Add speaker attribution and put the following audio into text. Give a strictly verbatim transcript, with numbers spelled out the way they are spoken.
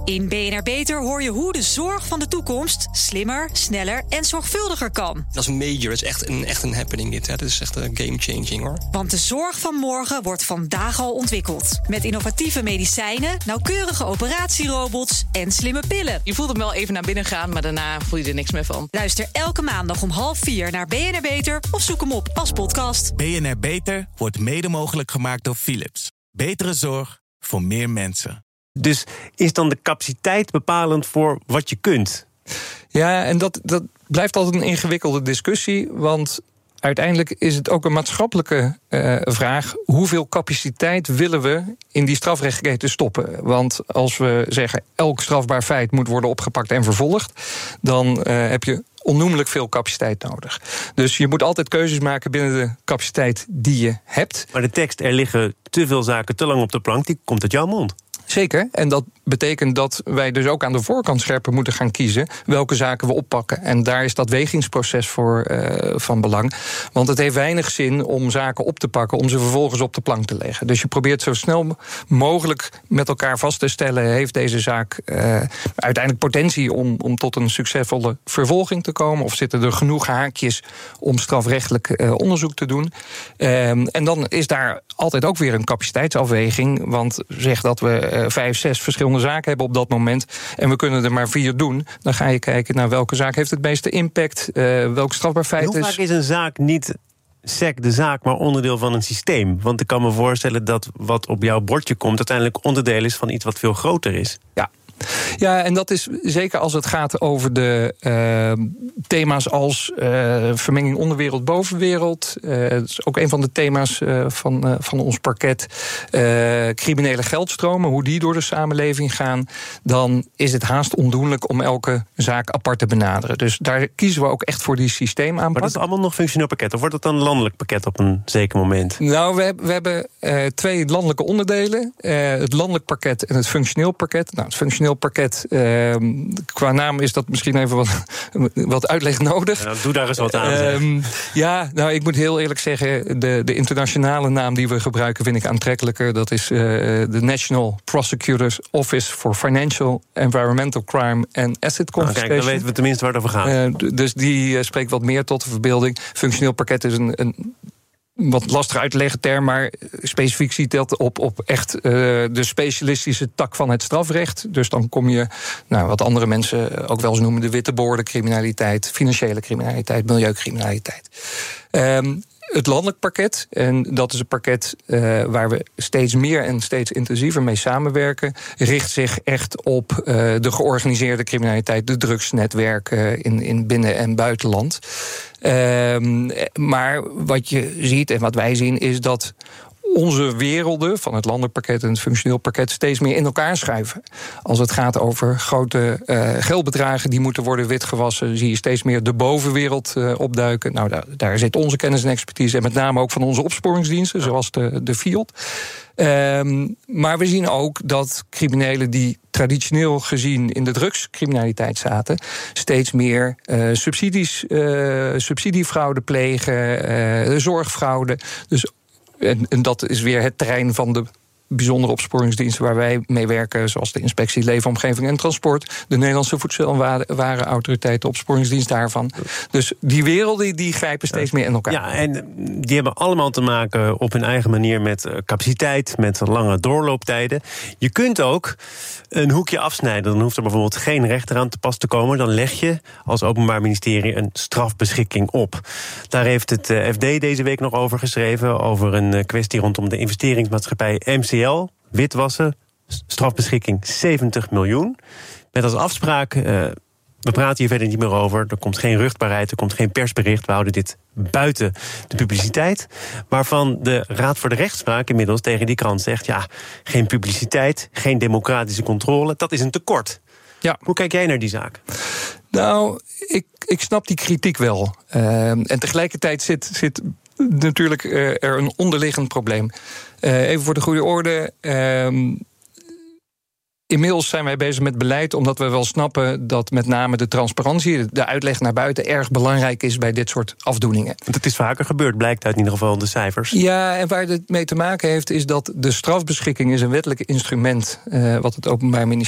Speaker 1: In B N R Beter hoor je hoe de zorg van de toekomst slimmer, sneller en zorgvuldiger kan.
Speaker 2: Dat is major, dat is echt een, echt een happening dit. Hè. Dat is echt een game-changing hoor.
Speaker 1: Want de zorg van morgen wordt vandaag al ontwikkeld. Met innovatieve medicijnen, nauwkeurige operatierobots en slimme pillen.
Speaker 3: Je voelt hem wel even naar binnen gaan, maar daarna voel je er niks meer van.
Speaker 1: Luister elke maandag om half vier naar B N R Beter of zoek hem op als podcast.
Speaker 4: B N R Beter wordt mede mogelijk gemaakt door Philips. Betere zorg voor meer mensen.
Speaker 5: Dus is dan de capaciteit bepalend voor wat je kunt?
Speaker 6: Ja, en dat, dat blijft altijd een ingewikkelde discussie. Want uiteindelijk is het ook een maatschappelijke uh, vraag. Hoeveel capaciteit willen we in die strafrechtsketen stoppen? Want als we zeggen elk strafbaar feit moet worden opgepakt en vervolgd, dan uh, heb je onnoemelijk veel capaciteit nodig. Dus je moet altijd keuzes maken binnen de capaciteit die je hebt.
Speaker 5: Maar de tekst, er liggen te veel zaken te lang op de plank, die komt uit jouw mond.
Speaker 6: Zeker, en dat betekent dat wij dus ook aan de voorkant scherper moeten gaan kiezen welke zaken we oppakken. En daar is dat wegingsproces voor uh, van belang. Want het heeft weinig zin om zaken op te pakken, om ze vervolgens op de plank te leggen. Dus je probeert zo snel mogelijk met elkaar vast te stellen, heeft deze zaak uh, uiteindelijk potentie om, om tot een succesvolle vervolging te komen? Of zitten er genoeg haakjes om strafrechtelijk uh, onderzoek te doen? Um, en dan is daar altijd ook weer een capaciteitsafweging. Want zeg dat we uh, vijf, zes verschillende zaken hebben op dat moment en we kunnen er maar vier doen, dan ga je kijken naar welke zaak heeft het meeste impact, uh, welk strafbaar feit is.
Speaker 5: Hoe vaak is een zaak niet sec de zaak, maar onderdeel van een systeem? Want ik kan me voorstellen dat wat op jouw bordje komt uiteindelijk onderdeel is van iets wat veel groter is.
Speaker 6: Ja. Ja, en dat is zeker als het gaat over de uh, thema's als uh, vermenging onderwereld-bovenwereld. Uh, dat is ook een van de thema's uh, van, uh, van ons parket. Uh, criminele geldstromen, hoe die door de samenleving gaan. Dan is het haast ondoenlijk om elke zaak apart te benaderen. Dus daar kiezen we ook echt voor die systeemaanpak.
Speaker 5: Maar dat is allemaal nog functioneel pakket? Of wordt dat dan een landelijk pakket op een zeker moment?
Speaker 6: Nou, we, we hebben uh, twee landelijke onderdelen. Uh, het landelijk pakket en het functioneel pakket. Nou, het functioneel pakket, uh, qua naam is dat misschien even wat, wat uitleg nodig.
Speaker 5: Ja, doe daar eens wat aan. Uh,
Speaker 6: ja, nou, ik moet heel eerlijk zeggen, de, de internationale naam die we gebruiken vind ik aantrekkelijker. Dat is uh, de National Prosecutor's Office for Financial, Environmental Crime and Asset Confiscation.
Speaker 5: Nou, kijk, dan weten we tenminste waar het over gaat.
Speaker 6: Uh, dus die uh, spreekt wat meer tot de verbeelding. Functioneel pakket is een, een wat lastig uit te leggen term, maar specifiek ziet dat op, op echt uh, de specialistische tak van het strafrecht. Dus dan kom je, nou, wat andere mensen ook wel eens noemen, de witte borden criminaliteit, financiële criminaliteit, milieucriminaliteit. Um, Het landelijk pakket, en dat is een pakket uh, waar we steeds meer en steeds intensiever mee samenwerken, richt zich echt op uh, de georganiseerde criminaliteit, de drugsnetwerken in, in binnen- en buitenland. Uh, maar wat je ziet en wat wij zien is dat onze werelden van het landelijk pakket en het functioneel pakket steeds meer in elkaar schuiven. Als het gaat over grote uh, geldbedragen die moeten worden witgewassen, zie je steeds meer de bovenwereld uh, opduiken. Nou, daar, daar zit onze kennis en expertise en met name ook van onze opsporingsdiensten, zoals de, de F I O D. Um, maar we zien ook dat criminelen die traditioneel gezien in de drugscriminaliteit zaten, steeds meer uh, subsidies, uh, subsidiefraude plegen, uh, zorgfraude. Dus En, en dat is weer het terrein van de bijzondere opsporingsdiensten waar wij mee werken, zoals de Inspectie Leefomgeving en Transport, de Nederlandse Voedsel- en Warenautoriteit, de opsporingsdienst daarvan. Dus die werelden die grijpen steeds meer in elkaar.
Speaker 5: Ja, en die hebben allemaal te maken op hun eigen manier met capaciteit, met lange doorlooptijden. Je kunt ook een hoekje afsnijden. Dan hoeft er bijvoorbeeld geen rechter aan te pas te komen. Dan leg je als Openbaar Ministerie een strafbeschikking op. Daar heeft het F D deze week nog over geschreven, over een kwestie rondom de investeringsmaatschappij M C L, witwassen, strafbeschikking zeventig miljoen. Met als afspraak, uh, we praten hier verder niet meer over, er komt geen ruchtbaarheid, er komt geen persbericht, we houden dit buiten de publiciteit. Waarvan de Raad voor de Rechtspraak inmiddels tegen die krant zegt, ja, geen publiciteit, geen democratische controle, dat is een tekort.
Speaker 6: Ja.
Speaker 5: Hoe kijk jij naar die zaak?
Speaker 6: Nou, ik, ik snap die kritiek wel. Uh, en tegelijkertijd zit, zit natuurlijk uh, er een onderliggend probleem. Uh, even voor de goede orde. Uh, Inmiddels zijn wij bezig met beleid, omdat we wel snappen dat met name de transparantie, de uitleg naar buiten, erg belangrijk is bij dit soort afdoeningen.
Speaker 5: Want het is vaker gebeurd, blijkt uit in ieder geval de cijfers.
Speaker 6: Ja, en waar het mee te maken heeft, is dat de strafbeschikking is een wettelijk instrument uh, wat het Openbaar Ministerie